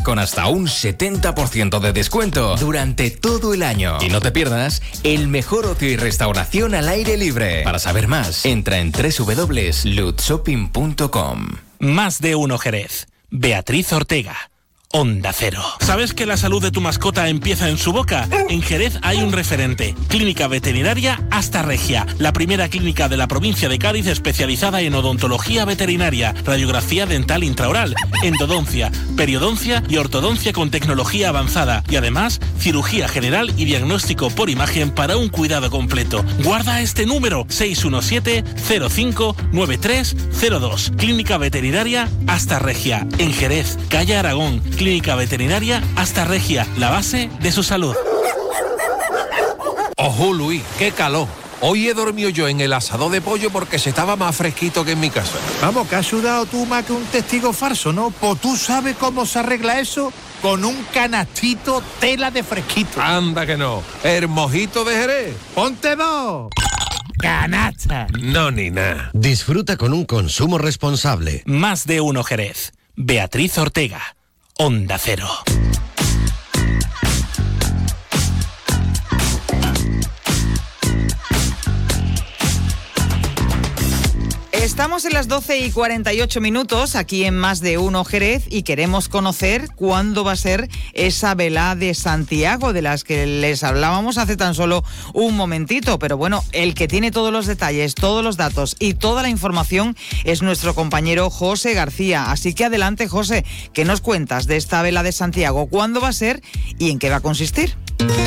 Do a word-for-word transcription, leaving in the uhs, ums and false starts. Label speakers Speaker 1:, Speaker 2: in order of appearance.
Speaker 1: con hasta un setenta por ciento de descuento durante todo el año. Y no te pierdas el mejor ocio y restauración al aire libre. Para saber más, entra en doble u doble u doble u punto lut shopping punto com.
Speaker 2: Más de uno Jerez. Beatriz Ortega. Onda Cero. ¿Sabes que la salud de tu mascota empieza en su boca? En Jerez hay un referente. Clínica Veterinaria Hasta Regia, la primera clínica de la provincia de Cádiz especializada en odontología veterinaria, radiografía dental intraoral, endodoncia, periodoncia y ortodoncia con tecnología avanzada y además cirugía general y diagnóstico por imagen para un cuidado completo. Guarda este número: seis uno siete cero cinco nueve tres cero dos. Clínica Veterinaria Hasta Regia, en Jerez, calle Aragón. Clínica Veterinaria Hasta Regia, la base de su salud.
Speaker 3: Ojo, Luis, qué calor. Hoy he dormido yo en el asador de pollo porque se estaba más fresquito que en mi casa.
Speaker 4: Vamos, que has sudado tú más que un testigo falso, ¿no? Pues tú sabes cómo se arregla eso con un canastito tela de fresquito.
Speaker 3: Anda que no. El mojito de Jerez.
Speaker 4: ¡Ponte dos! ¡Canasta!
Speaker 3: No, ni nada.
Speaker 5: Disfruta con un consumo responsable.
Speaker 2: Más de uno Jerez. Beatriz Ortega. Onda Cero.
Speaker 6: Estamos en las doce y cuarenta y ocho minutos aquí en Más de Uno Jerez y queremos conocer cuándo va a ser esa velada de Santiago de las que les hablábamos hace tan solo un momentito. Pero bueno, el que tiene todos los detalles, todos los datos y toda la información es nuestro compañero José García. Así que adelante, José, ¿qué nos cuentas de esta vela de Santiago? ¿Cuándo va a ser y en qué va a consistir?